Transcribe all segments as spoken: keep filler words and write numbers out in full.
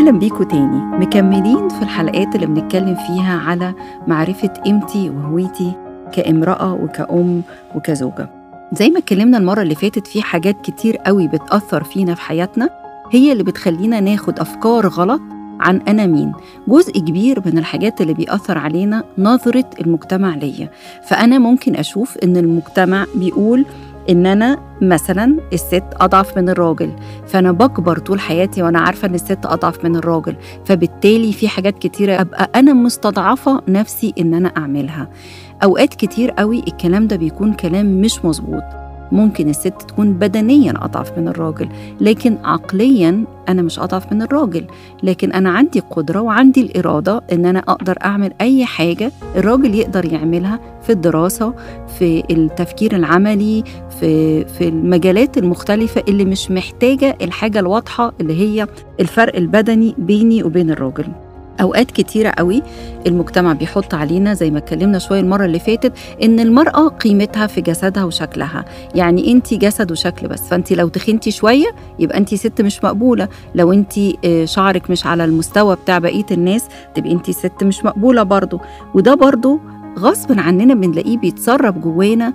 أهلا بيكم تاني، مكملين في الحلقات اللي بنتكلم فيها على معرفة قيمتي وهويتي كامرأة وكأم وكزوجة. زي ما اتكلمنا المرة اللي فاتت، في حاجات كتير قوي بتأثر فينا في حياتنا، هي اللي بتخلينا ناخد أفكار غلط عن أنا مين. جزء كبير من الحاجات اللي بيأثر علينا نظرة المجتمع ليا. فأنا ممكن أشوف إن المجتمع بيقول إن أنا مثلاً الست أضعف من الراجل، فأنا بكبر طول حياتي وأنا عارفة إن الست أضعف من الراجل، فبالتالي في حاجات كتيرة أبقى أنا مستضعفة نفسي إن أنا أعملها. أوقات كتير قوي الكلام ده بيكون كلام مش مظبوط. ممكن الست تكون بدنياً أضعف من الراجل، لكن عقلياً أنا مش أضعف من الراجل، لكن أنا عندي قدرة وعندي الإرادة إن أنا أقدر أعمل أي حاجة الراجل يقدر يعملها في الدراسة، في التفكير العملي، في في المجالات المختلفة اللي مش محتاجة الحاجة الواضحة اللي هي الفرق البدني بيني وبين الراجل. أوقات كتيرة قوي المجتمع بيحط علينا، زي ما اتكلمنا شوية المرة اللي فاتت، إن المرأة قيمتها في جسدها وشكلها. يعني أنتي جسد وشكل بس، فأنتي لو تخنتي شوية يبقى أنتي ست مش مقبولة، لو أنتي شعرك مش على المستوى بتاع بقية الناس تبقى أنتي ست مش مقبولة برضو. وده برضو غصب عننا بنلاقيه بيتسرب جوانا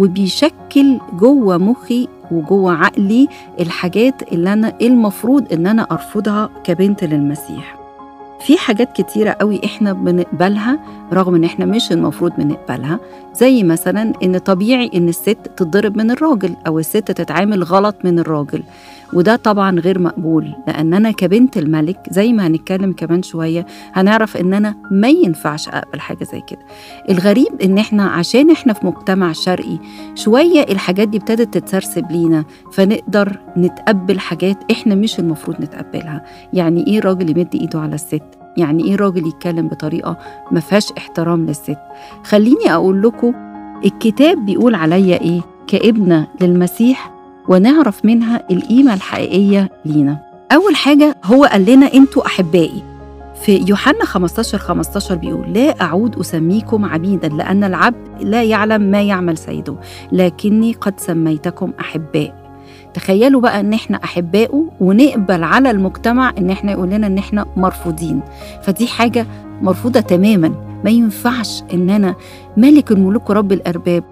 وبيشكل جوه مخي وجوه عقلي الحاجات اللي أنا المفروض إن أنا أرفضها كبنت للمسيح. في حاجات كتيرة قوي إحنا بنقبلها رغم إن إحنا مش المفروض بنقبلها، زي مثلا إن طبيعي إن الست تتضرب من الراجل أو الست تتعامل غلط من الراجل، وده طبعا غير مقبول. لأن أنا كبنت الملك، زي ما هنتكلم كمان شوية هنعرف إن أنا ما ينفعش أقبل حاجة زي كده. الغريب إن إحنا عشان إحنا في مجتمع شرقي شوية الحاجات دي ابتدت تتسرسب لينا، فنقدر نتقبل حاجات إحنا مش المفروض نتقبلها. يعني إيه راجل يمد إيده على الست؟ يعني إيه راجل يتكلم بطريقة ما فيهاش احترام للست؟ خليني أقول لكم الكتاب بيقول عليا إيه كابنة للمسيح، ونعرف منها القيمة الحقيقية لينا. أول حاجة هو قال لنا أنتوا أحبائي. في يوحنا خمستاشر خمستاشر بيقول: لا أعود أسميكم عبيدا، لأن العبد لا يعلم ما يعمل سيده، لكني قد سميتكم أحباء. تخيلوا بقى ان احنا احبائه ونقبل على المجتمع ان احنا يقول لنا ان احنا مرفوضين. فدي حاجة مرفوضة تماما. ما ينفعش ان انا ملك الملوك ورب الارباب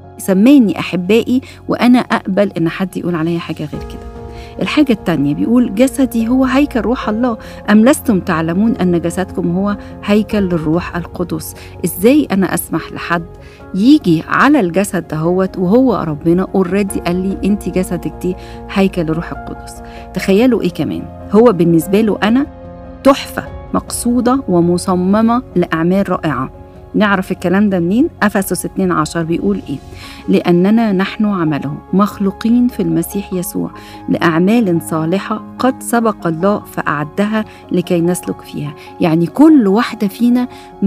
سماني احبائي وانا اقبل ان حد يقول عليا حاجة غير كده. الحاجة التانية بيقول: جسدي هو هيكل روح الله، أم لستم تعلمون أن جسدكم هو هيكل للروح القدس؟ إزاي أنا أسمح لحد يجي على الجسد دهوت وهو ربنا اوريدي قال لي أنت جسدك دي هيكل للروح القدس؟ تخيلوا إيه كمان، هو بالنسبة له أنا تحفة مقصودة ومصممة لأعمال رائعة. نعرف الكلام ده منين؟ أفسس اتنين عشر بيقول إيه؟ لأننا نحن عمله مخلوقين في المسيح يسوع لأعمال صالحة قد سبق الله فأعدها لكي نسلك فيها. يعني كل واحدة فينا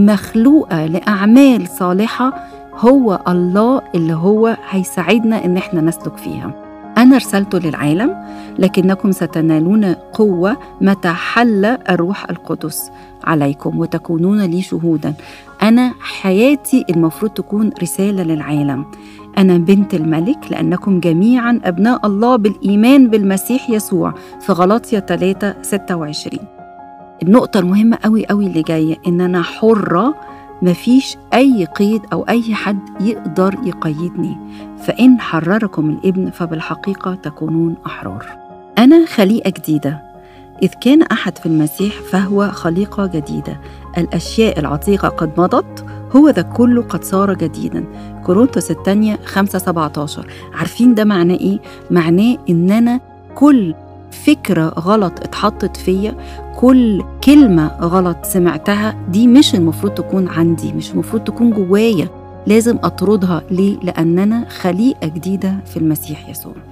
مخلوقة لأعمال صالحة، هو الله اللي هو هيساعدنا إن احنا نسلك فيها. أنا رسلت للعالم لكنكم ستنالون قوة متى حل الروح القدس عليكم وتكونون لي شهودا. أنا حياتي المفروض تكون رسالة للعالم. أنا بنت الملك لأنكم جميعا أبناء الله بالإيمان بالمسيح يسوع، في غلاطية ثلاثة ستة وعشرين. النقطة المهمة قوي قوي اللي جاية إن أنا حرة، مفيش أي قيد أو أي حد يقدر يقيدني. فإن حرركم الابن فبالحقيقة تكونون أحرار. أنا خليقة جديدة، إذ كان أحد في المسيح فهو خليقة جديدة، الأشياء العتيقة قد مضت، هو ذا كله قد صار جديدا. كورنثوس الثانية خمسة سبعتاشر. عارفين ده معناه إيه؟ معناه إن أنا كل فكرة غلط اتحطت فيا، كل كلمة غلط سمعتها، دي مش المفروض تكون عندي، مش المفروض تكون جوايا، لازم أطردها. ليه؟ لأننا خليقة جديدة في المسيح يسوع.